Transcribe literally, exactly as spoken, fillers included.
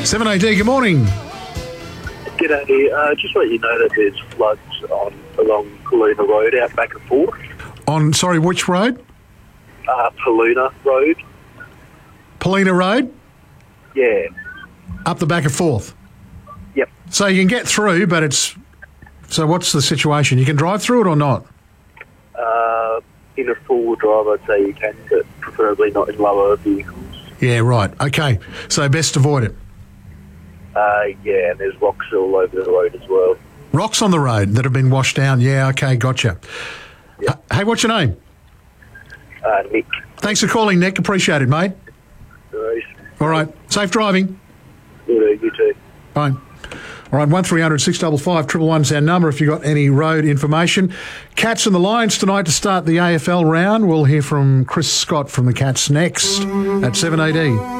seven A D, good morning. G'day. Uh, just let you know that there's floods on along Paluna Road out back and forth. On, sorry, which road? Uh, Paluna Road. Polina Road? Yeah. Up the back and forth? Yep. So you can get through, but it's... So what's the situation? You can drive through it or not? Uh, in a four-wheel drive, I'd say you can, but preferably not in lower vehicles. Yeah, right. Okay. So best avoid it. Uh, yeah, and there's rocks all over the road as well. Rocks on the road that have been washed down. Yeah, okay, gotcha. Yep. Uh, hey, what's your name? Uh, Nick. Thanks for calling, Nick. Appreciate it, mate. Nice. All right. Safe driving. Yeah, you too. Bye. All right, one three hundred six five five, triple one's our number if you've got any road information. Cats and the Lions tonight to start the A F L round. We'll hear from Chris Scott from the Cats next at seven A D.